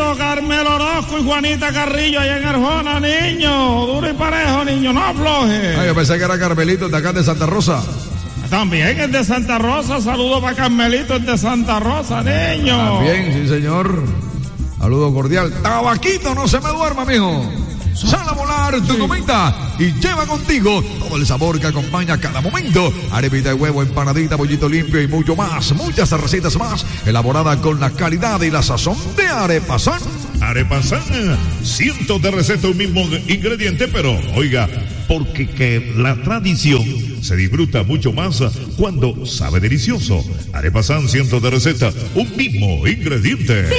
Carmelito, Carmelo Orozco y Juanita Carrillo allá en Arjona, niño. Duro y parejo, niño, no afloje. Yo pensé que era Carmelito de acá de Santa Rosa. También es de Santa Rosa. Saludos para Carmelito, es de Santa Rosa, niño. También, sí, señor. Saludo cordial. Tabaquito, no se me duerma, mijo. Sal a volar tu comida y lleva contigo todo el sabor que acompaña cada momento. Arepita de huevo, empanadita, pollito limpio y mucho más. Muchas recetas más elaboradas con la calidad y la sazón de Arepazán. Arepazán, cientos de recetas, un mismo ingrediente, pero oiga, porque que la tradición se disfruta mucho más cuando sabe delicioso. Arepazán, cientos de recetas, un mismo ingrediente.